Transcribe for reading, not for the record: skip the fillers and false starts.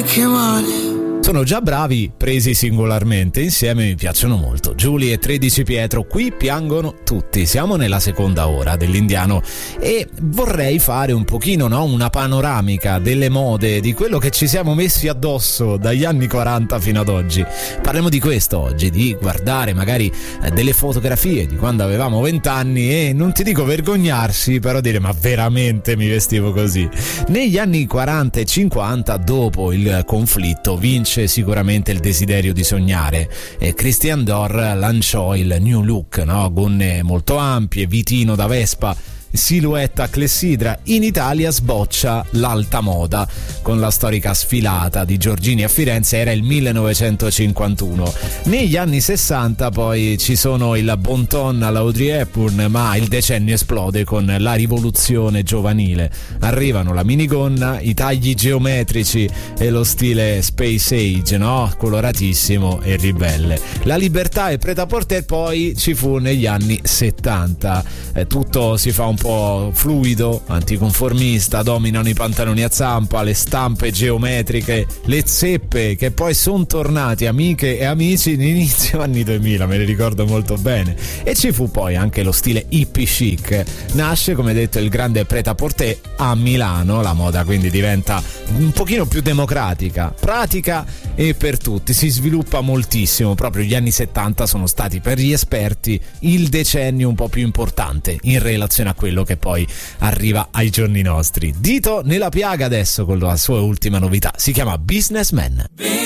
che male. Sono già bravi presi singolarmente, insieme mi piacciono molto. Giulia e 13 Pietro, qui piangono tutti. Siamo nella seconda ora dell'Indiano e vorrei fare un pochino, no, una panoramica delle mode, di quello che ci siamo messi addosso dagli anni 40 fino ad oggi. Parliamo di questo oggi, di guardare magari delle fotografie di quando avevamo 20 anni e non ti dico vergognarsi, però dire ma veramente mi vestivo così. Negli anni 40 e 50, dopo il conflitto, vince sicuramente il desiderio di sognare e Christian Dior lanciò il new look, no? Gonne molto ampie, vitino da Vespa, silhouette clessidra. In Italia sboccia l'alta moda con la storica sfilata di Giorgini a Firenze, era il 1951. Negli anni 60 poi ci sono il bon ton alla Audrey Hepburn, ma il decennio esplode con la rivoluzione giovanile. Arrivano la minigonna, i tagli geometrici e lo stile space age, no? Coloratissimo e ribelle. La libertà e prêt-à-porter poi ci fu negli anni 70. Tutto si fa un po' fluido, anticonformista, dominano i pantaloni a zampa, le stampe geometriche, le zeppe che poi sono tornati amiche e amici inizio anni 2000, me ne ricordo molto bene. E ci fu poi anche lo stile hippie chic. Nasce, come detto, il grande prêt-à-porter a Milano, la moda quindi diventa un pochino più democratica, pratica e per tutti, si sviluppa moltissimo. Proprio gli anni 70 sono stati per gli esperti il decennio un po' più importante in relazione a quello che poi arriva ai giorni nostri. Dito nella piaga adesso con la sua ultima novità, si chiama Businessman.